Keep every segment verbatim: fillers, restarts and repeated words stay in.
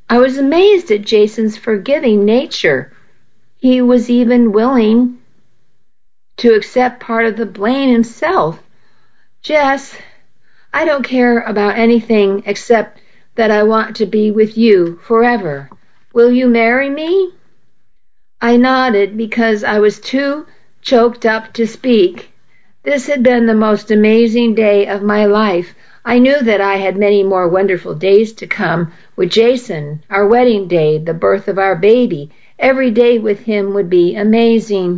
I was amazed at Jason's forgiving nature. He was even willing to accept part of the blame himself. Jess, I don't care about anything except that I want to be with you forever. Will you marry me? I nodded because I was too choked up to speak. This had been the most amazing day of my life. I knew that I had many more wonderful days to come with Jason, our wedding day, the birth of our baby. Every day with him would be amazing.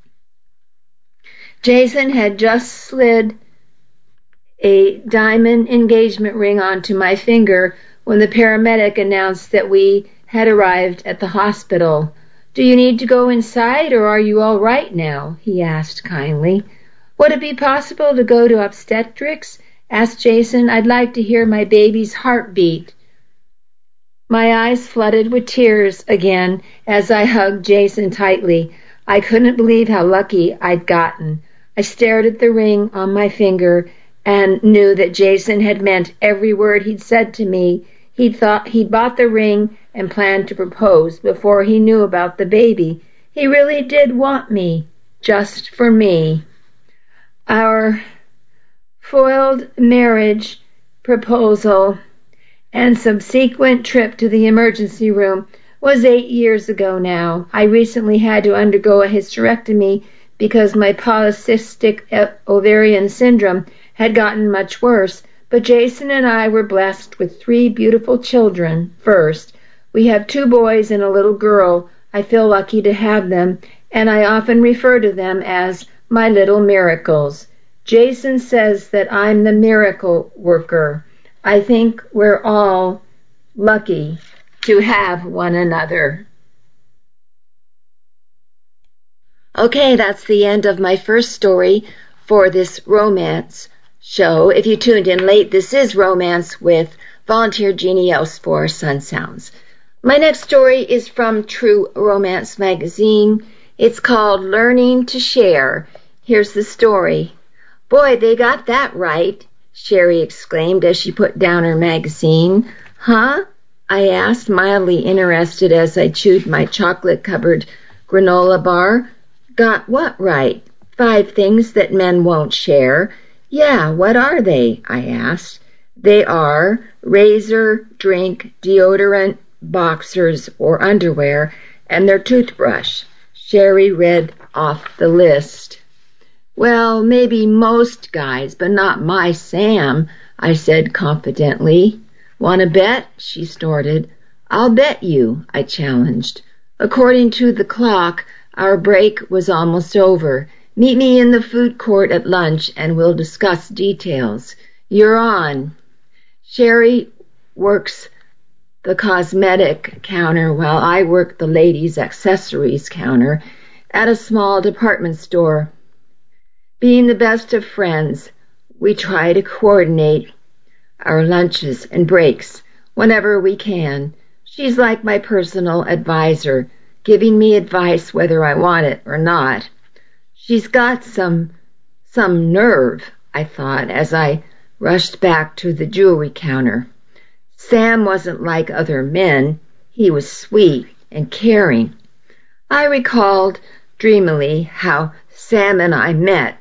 Jason had just slid a diamond engagement ring onto my finger when the paramedic announced that we had arrived at the hospital. Do you need to go inside, or are you all right now? He asked kindly. Would it be possible to go to obstetrics? Asked Jason. I'd like to hear my baby's heartbeat. My eyes flooded with tears again as I hugged Jason tightly. I couldn't believe how lucky I'd gotten. I stared at the ring on my finger and knew that Jason had meant every word he'd said to me. He thought he'd bought the ring and planned to propose before he knew about the baby. He really did want me, just for me. Our foiled marriage proposal and subsequent trip to the emergency room was eight years ago now. I recently had to undergo a hysterectomy because my polycystic ovarian syndrome had gotten much worse, but Jason and I were blessed with three beautiful children first. We have two boys and a little girl. I feel lucky to have them, and I often refer to them as my little miracles. Jason says that I'm the miracle worker. I think we're all lucky to have one another. Okay, that's the end of my first story for this romance show. If you tuned in late, this is Romance with Volunteer Jeannie Else for Sun Sounds. My next story is from True Romance magazine. It's called Learning to Share. Here's the story. Boy, they got that right, Sherry exclaimed as she put down her magazine. Huh? I asked, mildly interested as I chewed my chocolate-covered granola bar. Got what right? Five things that men won't share. Yeah, what are they? I asked. They are razor, drink, deodorant, boxers or underwear, and their toothbrush. Sherry read off the list. Well, maybe most guys, but not my Sam, I said confidently. Want to bet? She snorted. I'll bet you, I challenged. According to the clock, our break was almost over. Meet me in the food court at lunch and we'll discuss details. You're on. Sherry works the cosmetic counter while I work the ladies' accessories counter at a small department store. Being the best of friends, we try to coordinate our lunches and breaks whenever we can. She's like my personal advisor, giving me advice whether I want it or not. She's got some, some nerve, I thought, as I rushed back to the jewelry counter. Sam wasn't like other men. He was sweet and caring. I recalled dreamily how Sam and I met.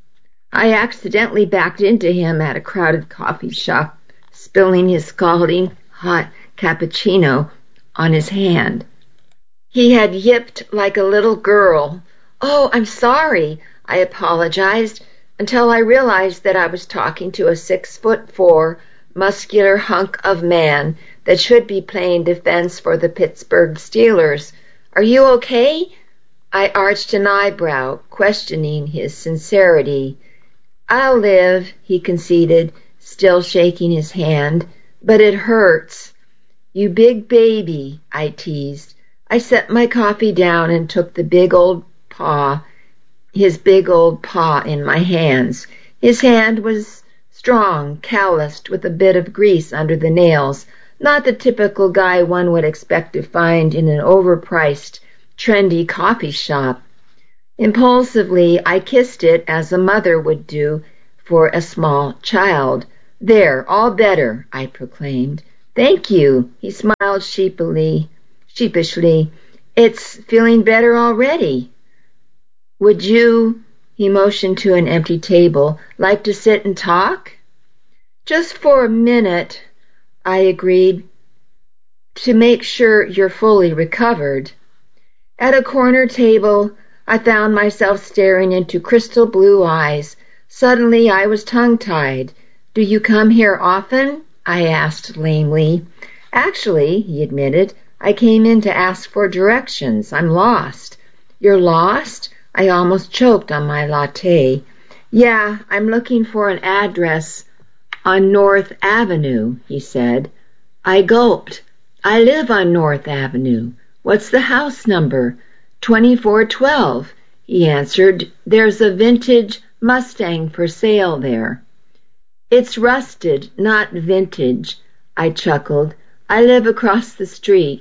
I accidentally backed into him at a crowded coffee shop, spilling his scalding hot cappuccino on his hand. He had yipped like a little girl. Oh, I'm sorry, I apologized, until I realized that I was talking to a six-foot-four, muscular hunk of man that should be playing defense for the Pittsburgh Steelers. Are you okay? I arched an eyebrow, questioning his sincerity. I'll live, he conceded, still shaking his hand, but it hurts. You big baby, I teased. I set my coffee down and took the big old paw, his big old paw in my hands. His hand was strong, calloused, with a bit of grease under the nails, not the typical guy one would expect to find in an overpriced, trendy coffee shop. Impulsively, I kissed it as a mother would do for a small child. There, all better, I proclaimed. Thank you. He smiled sheepishly. sheepishly. It's feeling better already. Would you, he motioned to an empty table, like to sit and talk? Just for a minute, I agreed, to make sure you're fully recovered. At a corner table, I found myself staring into crystal blue eyes. Suddenly I was tongue-tied. Do you come here often? I asked lamely. Actually, he admitted, I came in to ask for directions. I'm lost. You're lost? I almost choked on my latte. Yeah, I'm looking for an address on North Avenue, he said. I gulped. I live on North Avenue. What's the house number? twenty-four twelve, he answered. There's a vintage Mustang for sale there. It's rusted, not vintage, I chuckled. I live across the street.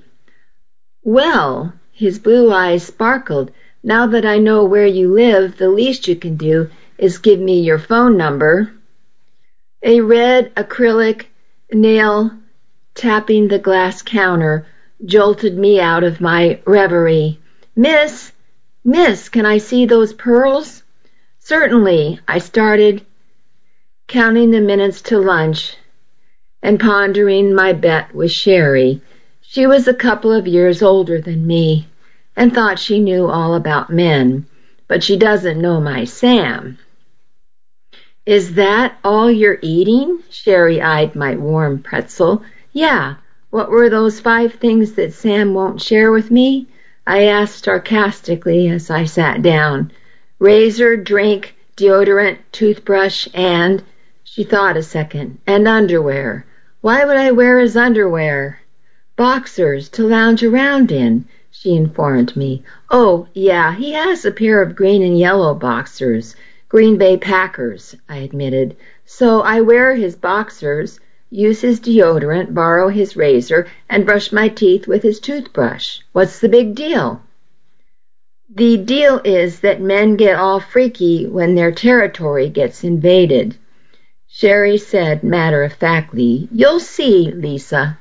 Well, his blue eyes sparkled. Now that I know where you live, the least you can do is give me your phone number. A red acrylic nail tapping the glass counter jolted me out of my reverie. Miss, miss, can I see those pearls? Certainly, I started counting the minutes to lunch and pondering my bet with Sherry. She was a couple of years older than me and thought she knew all about men, but she doesn't know my Sam. Is that all you're eating? Sherry eyed my warm pretzel. Yeah, what were those five things that Sam won't share with me? I asked sarcastically as I sat down. Razor, drink, deodorant, toothbrush, and, she thought a second, and underwear. Why would I wear his underwear? Boxers to lounge around in, she informed me. Oh, yeah, he has a pair of green and yellow boxers. Green Bay Packers, I admitted. So I wear his boxers, use his deodorant, borrow his razor, and brush my teeth with his toothbrush. What's the big deal? The deal is that men get all freaky when their territory gets invaded. Sherry said matter-of-factly, You'll see, Lisa.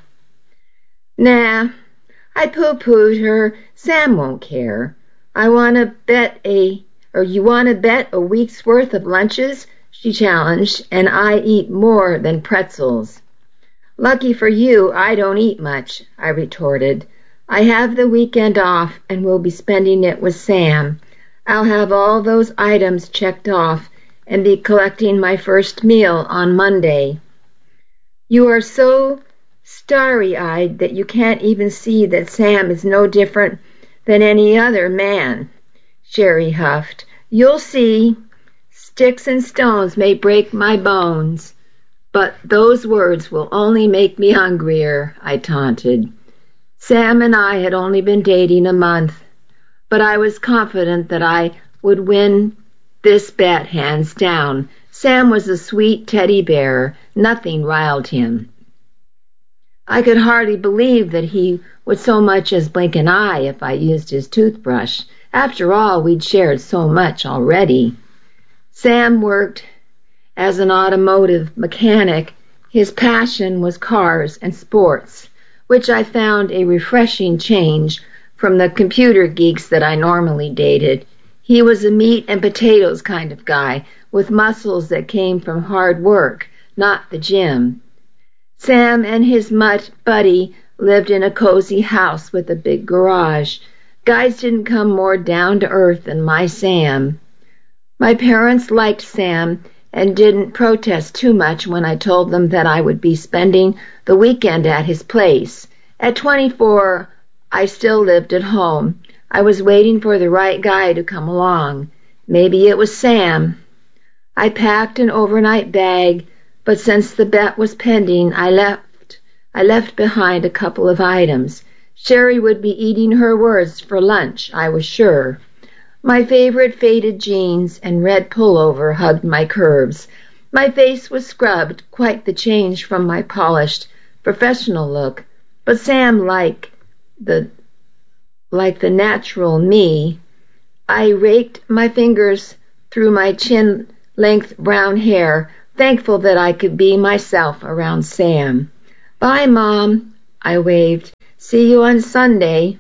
Nah, I pooh-poohed her. Sam won't care. I want to bet a, or you want to bet a week's worth of lunches? She challenged, and I eat more than pretzels. Lucky for you, I don't eat much, I retorted. I have the weekend off and will be spending it with Sam. I'll have all those items checked off and be collecting my first meal on Monday. You are so starry-eyed that you can't even see that Sam is no different than any other man, Sherry huffed. You'll see. Sticks and stones may break my bones, but those words will only make me hungrier, I taunted. Sam and I had only been dating a month, but I was confident that I would win this bet hands down. Sam was a sweet teddy bear. Nothing riled him. I could hardly believe that he would so much as blink an eye if I used his toothbrush. After all, we'd shared so much already. Sam worked as an automotive mechanic. His passion was cars and sports, which I found a refreshing change from the computer geeks that I normally dated. He was a meat and potatoes kind of guy, with muscles that came from hard work, not the gym. Sam and his mutt buddy lived in a cozy house with a big garage. Guys didn't come more down to earth than my Sam. My parents liked Sam and didn't protest too much when I told them that I would be spending the weekend at his place. At twenty-four, I still lived at home. I was waiting for the right guy to come along. Maybe it was Sam. I packed an overnight bag, but since the bet was pending, I left. I left behind a couple of items. Sherry would be eating her words for lunch, I was sure. My favorite faded jeans and red pullover hugged my curves. My face was scrubbed, quite the change from my polished, professional look. But Sam liked the, like the natural me. I raked my fingers through my chin-length brown hair, thankful that I could be myself around Sam. Bye, Mom, I waved. See you on Sunday.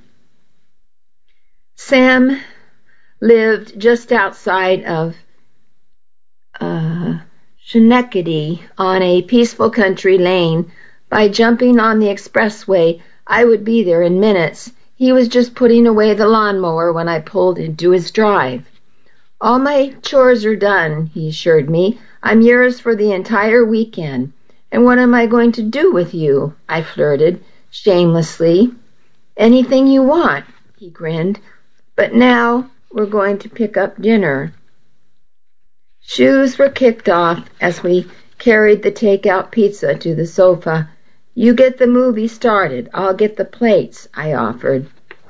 Sam lived just outside of uh, Schenectady on a peaceful country lane. By jumping on the expressway, I would be there in minutes. He was just putting away the lawnmower when I pulled into his drive. All my chores are done, he assured me. I'm yours for the entire weekend. And what am I going to do with you? I flirted, shamelessly. Anything you want, he grinned. But now we're going to pick up dinner. Shoes were kicked off as we carried the takeout pizza to the sofa. You get the movie started. I'll get the plates, I offered.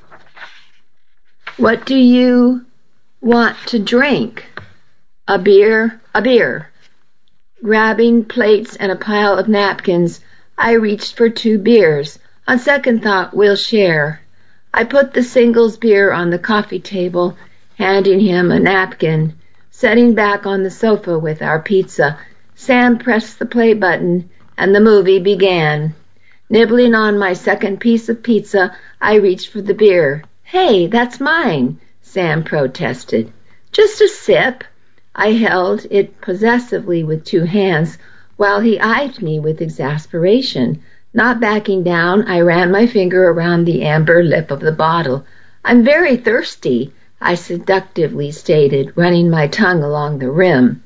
What do you want to drink? A beer, a beer. Grabbing plates and a pile of napkins, I reached for two beers. On second thought, we'll share. I put the singles beer on the coffee table, handing him a napkin. Setting back on the sofa with our pizza, Sam pressed the play button, and the movie began. Nibbling on my second piece of pizza, I reached for the beer. Hey, that's mine, Sam protested. Just a sip. I held it possessively with two hands, while he eyed me with exasperation. Not backing down, I ran my finger around the amber lip of the bottle. I'm very thirsty, I seductively stated, running my tongue along the rim.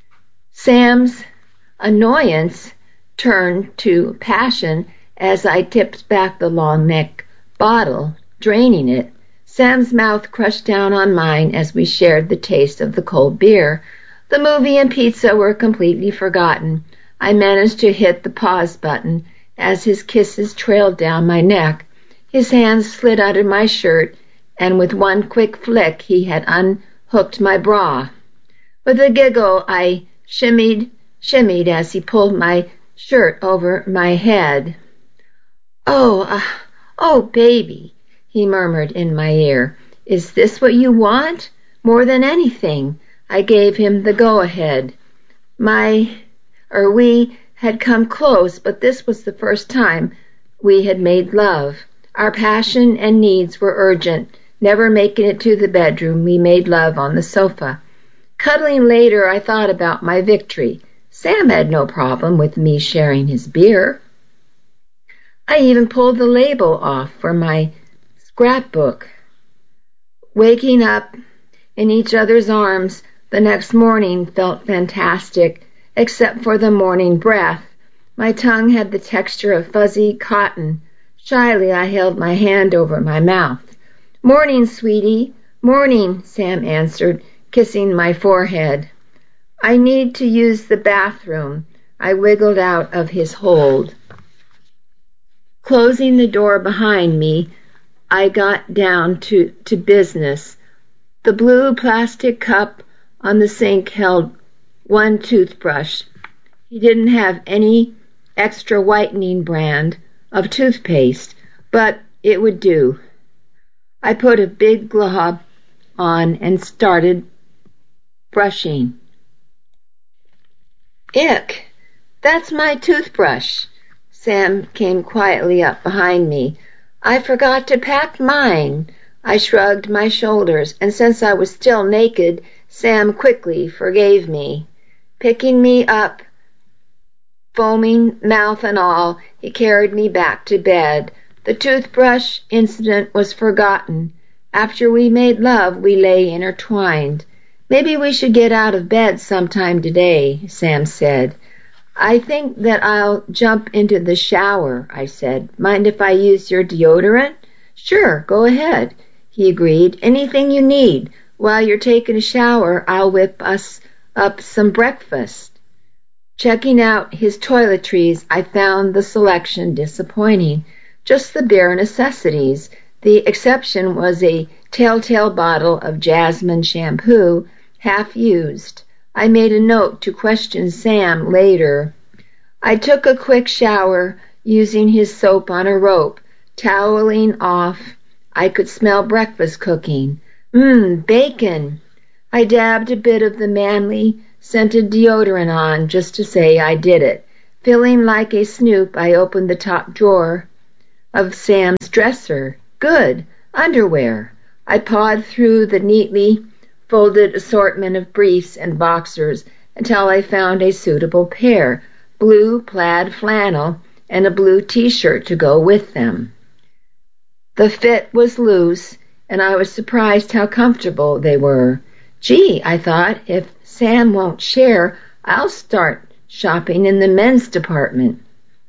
Sam's annoyance turned to passion as I tipped back the long-neck bottle, draining it. Sam's mouth crushed down on mine as we shared the taste of the cold beer. The movie and pizza were completely forgotten. I managed to hit the pause button as his kisses trailed down my neck. His hands slid under my shirt, and with one quick flick he had unhooked my bra. With a giggle, I shimmied, shimmied as he pulled my shirt over my head. Oh, uh, oh, baby, he murmured in my ear. Is this what you want? More than anything. I gave him the go-ahead. My, or we had come close, but this was the first time we had made love. Our passion and needs were urgent. Never making it to the bedroom, we made love on the sofa. Cuddling later, I thought about my victory. Sam had no problem with me sharing his beer. I even pulled the label off for my scrapbook. Waking up in each other's arms the next morning felt fantastic, except for the morning breath. My tongue had the texture of fuzzy cotton. Shyly, I held my hand over my mouth. Morning, sweetie. Morning, Sam answered, kissing my forehead. I need to use the bathroom. I wiggled out of his hold. Closing the door behind me, I got down to, to business. The blue plastic cup on the sink held one toothbrush. He didn't have any extra whitening brand of toothpaste, but it would do. I put a big glob on and started brushing. Ick, that's my toothbrush. Sam came quietly up behind me. I forgot to pack mine. I shrugged my shoulders, and since I was still naked, Sam quickly forgave me. Picking me up, foaming mouth and all, he carried me back to bed. The toothbrush incident was forgotten. After we made love, we lay intertwined. Maybe we should get out of bed sometime today, Sam said. I think that I'll jump into the shower, I said. Mind if I use your deodorant? Sure, go ahead, he agreed. Anything you need. While you're taking a shower, I'll whip us up some breakfast. Checking out his toiletries, I found the selection disappointing. Just the bare necessities. The exception was a telltale bottle of jasmine shampoo, half used. I made a note to question Sam later. I took a quick shower, using his soap on a rope. Toweling off, I could smell breakfast cooking. Mmm, bacon. I dabbed a bit of the manly, scented deodorant on just to say I did it. Feeling like a snoop, I opened the top drawer of Sam's dresser. Good! Underwear! I pawed through the neatly folded assortment of briefs and boxers until I found a suitable pair, blue plaid flannel and a blue t-shirt to go with them. The fit was loose, and I was surprised how comfortable they were. Gee, I thought, if Sam won't share, I'll start shopping in the men's department.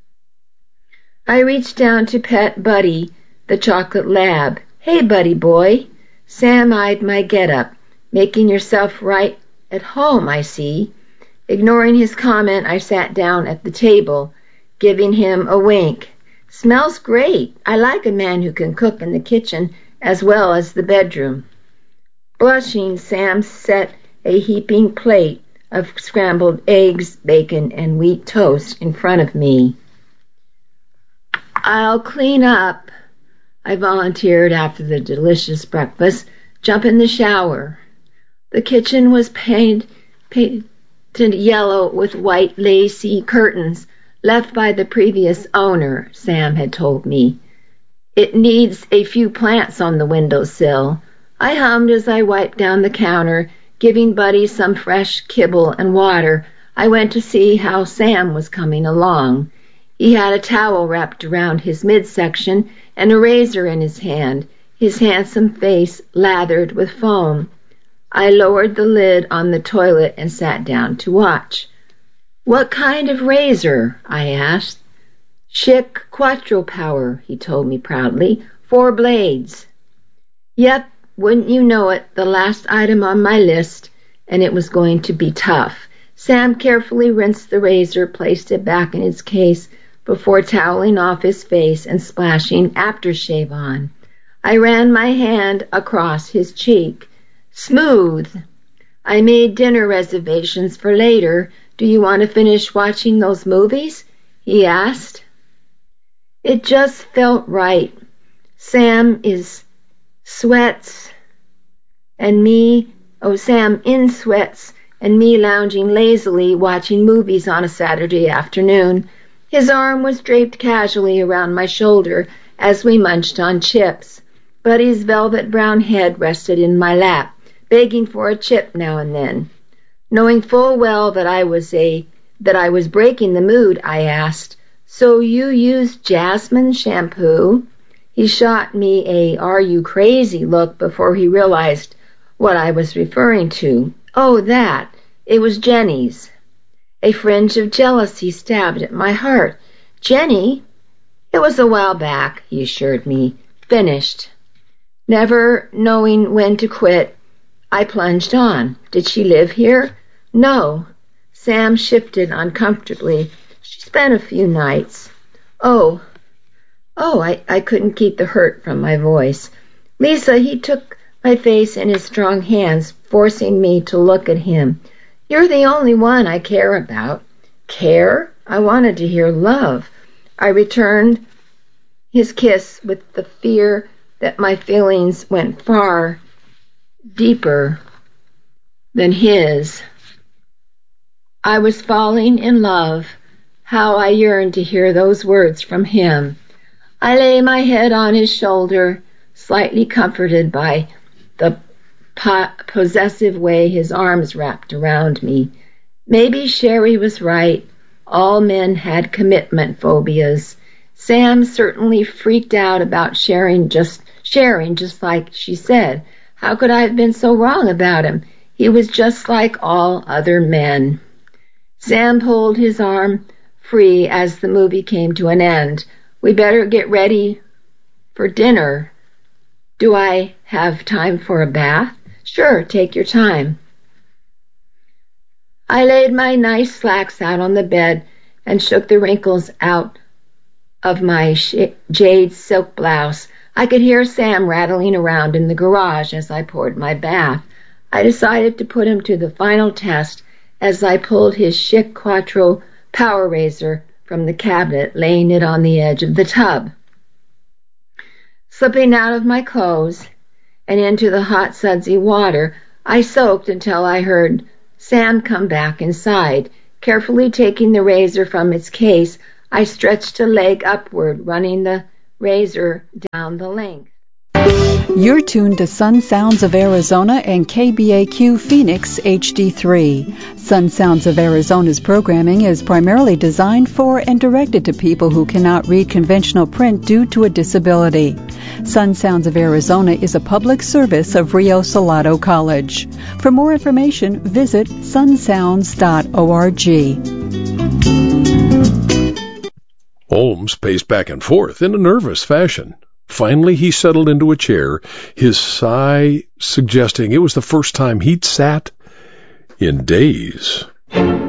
I reached down to pet Buddy, the chocolate lab. Hey, Buddy boy. Sam eyed my get-up. Making yourself right at home, I see. Ignoring his comment, I sat down at the table, giving him a wink. Smells great. I like a man who can cook in the kitchen as well as the bedroom. Blushing, Sam set a heaping plate of scrambled eggs, bacon, and wheat toast in front of me. I'll clean up, I volunteered after the delicious breakfast. Jump in the shower. The kitchen was painted, painted yellow with white lacy curtains left by the previous owner, Sam had told me. It needs a few plants on the windowsill. I hummed as I wiped down the counter, giving Buddy some fresh kibble and water. I went to see how Sam was coming along. He had a towel wrapped around his midsection and a razor in his hand, his handsome face lathered with foam. I lowered the lid on the toilet and sat down to watch. What kind of razor? I asked. Schick Quattro Power, he told me proudly. Four blades. Yep, wouldn't you know it, the last item on my list, and it was going to be tough. Sam carefully rinsed the razor, placed it back in its case before toweling off his face and splashing aftershave on. I ran my hand across his cheek. Smooth. I made dinner reservations for later. Do you want to finish watching those movies? He asked. It just felt right. Sam is sweats and me, oh, Sam in sweats and me lounging lazily watching movies on a Saturday afternoon. His arm was draped casually around my shoulder as we munched on chips. Buddy's velvet brown head rested in my lap, begging for a chip now and then. Knowing full well that I was a that I was breaking the mood, I asked, "So you use jasmine shampoo?" He shot me a "Are you crazy?" look before he realized what I was referring to. Oh, that. It was Jenny's. A fringe of jealousy stabbed at my heart. Jenny? It was a while back, he assured me. Finished. Never knowing when to quit, I plunged on. Did she live here? No. Sam shifted uncomfortably. She spent a few nights. Oh. Oh, I, I couldn't keep the hurt from my voice. Lisa, he took my face in his strong hands, forcing me to look at him. You're the only one I care about. Care? I wanted to hear love. I returned his kiss with the fear that my feelings went far deeper than his. I was falling in love. How I yearned to hear those words from him. I lay my head on his shoulder, slightly comforted by the po- possessive way his arms wrapped around me. Maybe Sherry was right. All men had commitment phobias. Sam certainly freaked out about sharing just sharing, just like she said. How could I have been so wrong about him? He was just like all other men. Sam pulled his arm free as the movie came to an end. We better get ready for dinner. Do I have time for a bath? Sure, take your time. I laid my nice slacks out on the bed and shook the wrinkles out of my sh- jade silk blouse. I could hear Sam rattling around in the garage as I poured my bath. I decided to put him to the final test as I pulled his Schick Quattro Power Razor from the cabinet, laying it on the edge of the tub. Slipping out of my clothes and into the hot, sudsy water, I soaked until I heard Sam come back inside, Carefully taking the razor from its case, I stretched a leg upward, running the razor down the length. You're tuned to Sun Sounds of Arizona and K B A Q Phoenix H D three. Sun Sounds of Arizona's programming is primarily designed for and directed to people who cannot read conventional print due to a disability. Sun Sounds of Arizona is a public service of Rio Salado College. For more information, visit sun sounds dot org. Holmes paced back and forth in a nervous fashion. Finally, he settled into a chair, his sigh suggesting it was the first time he'd sat in days.